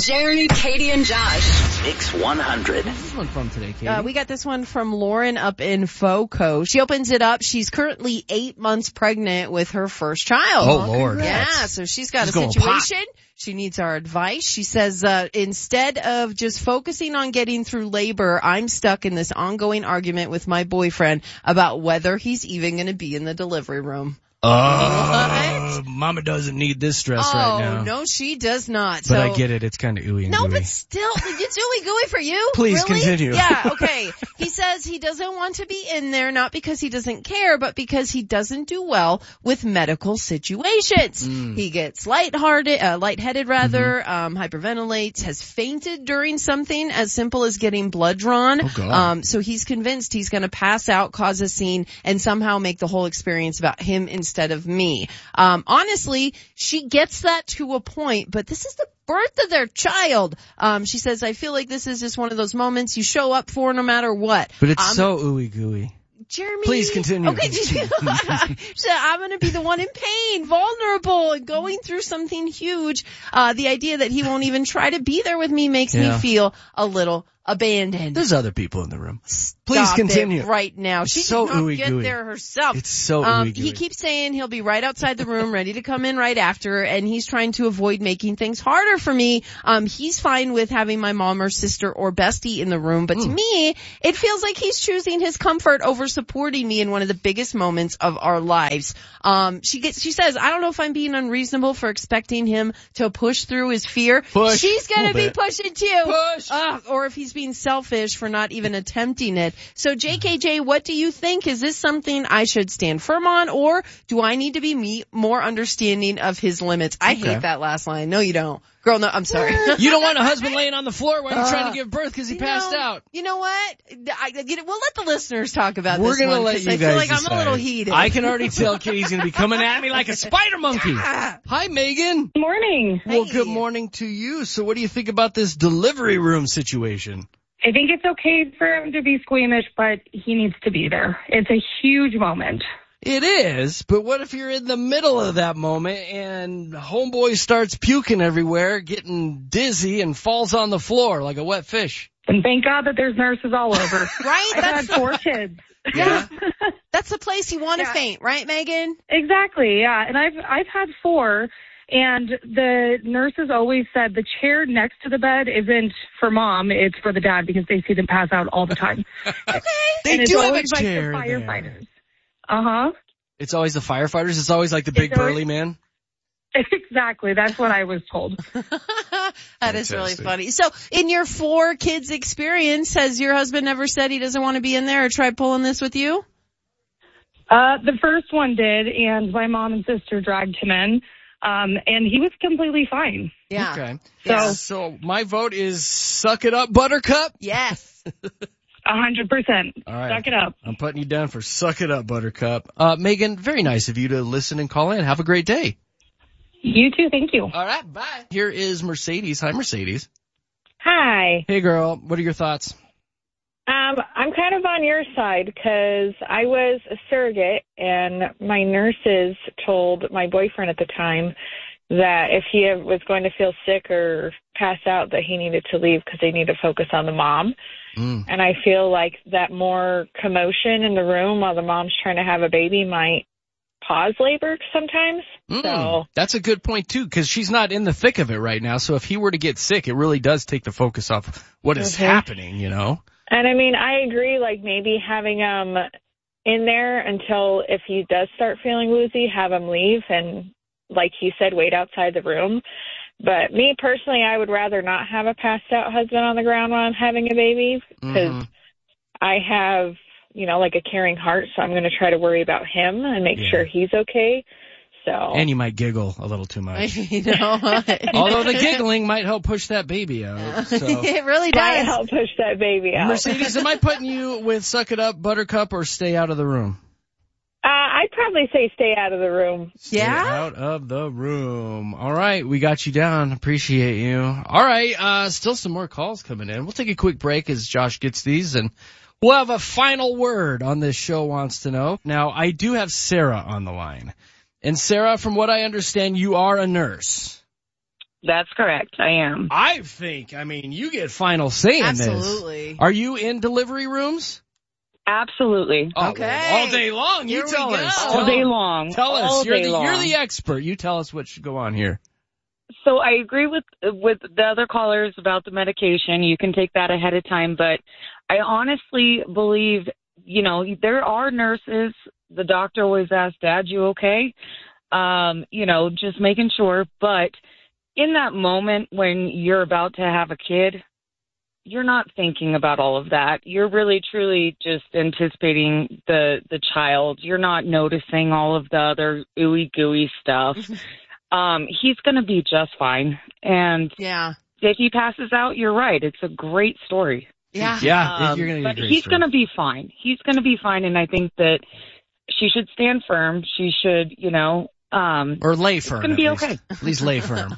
Jeremy, Katie, and Josh. Mix 100. Where's this one from today, Katie? We got this one from Lauren up in FOCO. She opens it up. She's currently 8 months pregnant with her first child. Oh, Lord. Yeah, so she's got She's a going situation. She needs our advice. She says, instead of just focusing on getting through labor, I'm stuck in this ongoing argument with my boyfriend about whether he's even going to be in the delivery room. Mama doesn't need this stress right now. Oh, no, she does not. But I get it. It's kind of ooey and No, gooey. but still, it's ooey gooey for you. Please really? continue. Yeah, okay. He says he doesn't want to be in there, not because he doesn't care, but because he doesn't do well with medical situations. He gets lightheaded rather, hyperventilates, has fainted during something as simple as getting blood drawn. Oh, God. So he's convinced he's going to pass out, cause a scene, and somehow make the whole experience about him instead of me. Honestly, she gets that to a point, but this is the birth of their child. She says, I feel like this is just one of those moments you show up for no matter what. But it's so ooey gooey. Jeremy. Please continue. Okay. So I'm going to be the one in pain, vulnerable, and going through something huge. The idea that he won't even try to be there with me makes me feel a little abandoned. There's other people in the room. Please Stop continue. it right now. She so did not ooey get gooey. there herself. It's so ooey gooey. He keeps saying he'll be right outside the room, ready to come in right after, and he's trying to avoid making things harder for me. He's fine with having my mom or sister or bestie in the room, but to me, it feels like he's choosing his comfort over supporting me in one of the biggest moments of our lives. She says, I don't know if I'm being unreasonable for expecting him to push through his fear. Push. She's gonna be bit. pushing too. Push. Or if he's being selfish for not even attempting it. So JKJ, what do you think? Is this something I should stand firm on, or do I need to be more understanding of his limits? I hate that last line. No, you don't. Girl, no, I'm sorry. You don't want a husband laying on the floor while you're trying to give birth because he passed out. You know what? We'll let the listeners talk about We're this gonna one, let 'cause you I guys feel like decide. I'm a little heated. I can already tell Katie's going to be coming at me like a spider monkey. Hi, Megan. Morning. Well, good morning to you. So what do you think about this delivery room situation? I think it's okay for him to be squeamish, but he needs to be there. It's a huge moment. It is, but what if you're in the middle of that moment and homeboy starts puking everywhere, getting dizzy, and falls on the floor like a wet fish? And thank God that there's nurses all over. Right? I've had 4 kids. Yeah. That's the place you want to faint, right, Megan? Exactly, yeah. And I've had 4, and the nurses always said the chair next to the bed isn't for mom, it's for the dad because they see them pass out all the time. Okay. They and do it's have a always chair like the there. firefighters. Uh-huh. It's always the firefighters? It's always like the big It's always- burly man? Exactly. That's what I was told. That is really Fantastic. funny. So in your 4 kids experience, has your husband ever said he doesn't want to be in there or tried pulling this with you? The first one did, and my mom and sister dragged him in, and he was completely fine. Yeah. Okay. So my vote is suck it up, Buttercup. Yes. 100%. All right. Suck it up. I'm putting you down for suck it up, Buttercup. Megan, very nice of you to listen and call in. Have a great day. You too. Thank you. All right, bye. Here is Mercedes. Hi, Mercedes. Hi. Hey, girl. What are your thoughts? I'm kind of on your side because I was a surrogate and my nurses told my boyfriend at the time that if he was going to feel sick or pass out that he needed to leave because they need to focus on the mom. And I feel like that more commotion in the room while the mom's trying to have a baby might pause labor sometimes. So that's a good point, too, because she's not in the thick of it right now. So if he were to get sick, it really does take the focus off what is happening, you know? And I mean, I agree, like maybe having him in there until if he does start feeling woozy, have him leave and, like he said, wait outside the room. But me personally, I would rather not have a passed out husband on the ground while I'm having a baby because I have, you know, like a caring heart. So I'm going to try to worry about him and make sure he's okay. So. And you might giggle a little too much. You know what? Although the giggling might help push that baby out. So. It really Might does. help push that baby out. Mercedes, am I putting you with suck it up, Buttercup, or stay out of the room? I'd probably say stay out of the room. Stay out of the room. All right, we got you down. Appreciate you. All right, still some more calls coming in. We'll take a quick break as Josh gets these, and we'll have a final word on this show wants to know. Now, I do have Sarah on the line. And Sarah, from what I understand, you are a nurse. That's correct. I am. I mean, you get final say in this. Absolutely. Are you in delivery rooms? Absolutely. Oh, Okay. well, all day long. You Here we tell go. us. All day long. Tell us. All You're day long. the expert. You tell us what should go on here. So I agree with the other callers about the medication. You can take that ahead of time, but I honestly believe, there are nurses. The doctor always asks, "Dad, you okay?" Just making sure. But in that moment when you're about to have a kid, you're not thinking about all of that. You're really, truly just anticipating the child. You're not noticing all of the other ooey gooey stuff. He's going to be just fine. And Yeah. if he passes out, you're right. It's a great story. Yeah. Yeah, you're going to But he's going to be fine. He's going to be fine. And I think that she should stand firm. She should, or lay firm. It's going to be at least. okay. At least lay firm.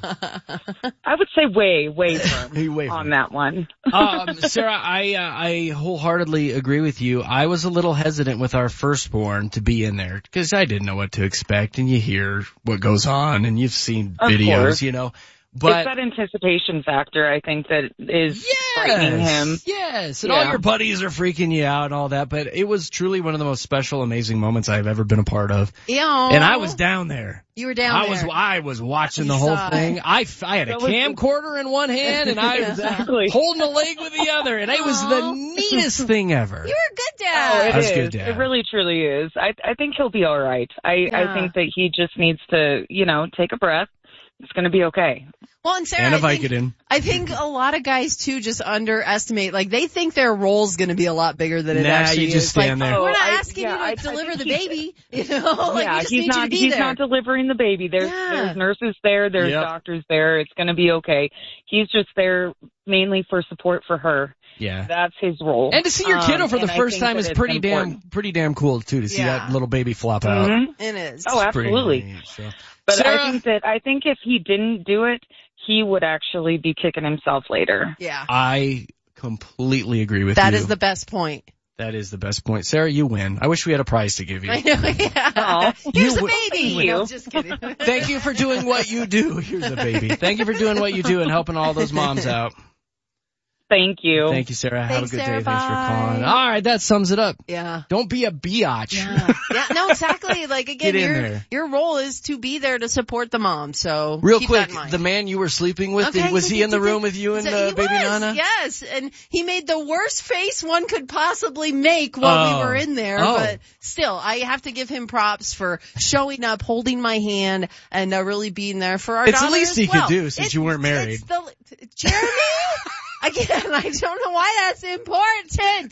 I would say way firm Way on firm. that one. Sarah, I wholeheartedly agree with you. I was a little hesitant with our firstborn to be in there because I didn't know what to expect, and you hear what goes on, and you've seen Of videos, course. But it's that anticipation factor, I think, that is frightening him. Yes, and all Yeah. your buddies are freaking you out and all that, but it was truly one of the most special, amazing moments I've ever been a part of. Yeah. And I was down there. You were down there. I was watching You the whole saw it. thing. I had a That was- camcorder in one hand and I was Exactly. holding a leg with the other, and it was the neatest thing ever. You were a good Oh, dad. it That's is. good, Dad. It really, truly is. I think he'll be all right. I think that he just needs to, take a breath. It's going to be okay. Well, and Sarah, And a I think- Vicodin. I think a lot of guys too just underestimate, they think their role's going to be a lot bigger than it Nah, actually you just is. stand there. We're not I asking you to I deliver think the he's- baby, we just he's need you to be he's there. not delivering the baby. Yeah. There's nurses there. There's Yep. doctors there. It's going to be okay. He's just there mainly for support for her. Yeah. That's his role. And to see your kiddo for the and I first think time that is it's pretty important. damn cool too, to see Yeah. that little baby flop out. Mhm. It is. Oh, Pretty absolutely. neat, so. But Sarah? I think if he didn't do it, he would actually be kicking himself later. Yeah. I completely agree with That you. is the best point. That is the best point. Sarah, you win. I wish we had a prize to give you. I know, yeah. Oh, Here's you a would- baby. Thank you. No, just kidding. Thank you for doing what you do. Here's a baby. Thank you for doing what you do and helping all those moms out. Thank you. Thank you, Sarah. Have Thanks, a good Sarah. day. Thanks for Bye. calling. All right, that sums it up. Yeah. Don't be a biatch. Yeah. Yeah, no, exactly. Again, Get in there. your role is to be there to support the mom. So Real keep quick, that in mind. the man you were sleeping with, Okay, was he in the room with you and so he baby was, Nana? Yes, and he made the worst face one could possibly make while we were in there. Oh. But still, I have to give him props for showing up, holding my hand, and really being there for our It's the daughter least as he could well. do since you weren't married. It's Jeremy? Again, I don't know why that's important.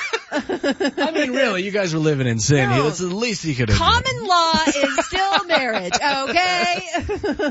I mean, really, you guys were living in sin. No. That's the least he could have done. Common law is still marriage, okay?